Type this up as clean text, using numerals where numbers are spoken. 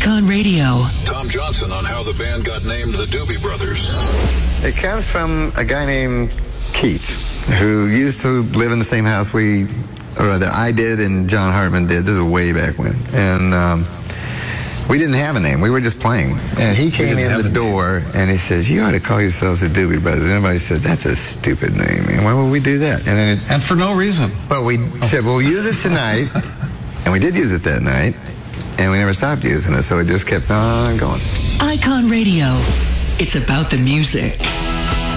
Icon Radio. Tom Johnson on how the band got named the Doobie Brothers. It comes from a guy named Keith, who used to live in the same house I did and John Hartman did. This is way back when. And we didn't have a name. We were just playing. And he came in the door and he says, "You ought to call yourselves the Doobie Brothers." And everybody said, "That's a stupid name. And why would we do that?" And for no reason. But we said, "We'll use it tonight." And we did use it that night. And we never stopped using it. So it just kept on going. Icon Radio. It's about the music.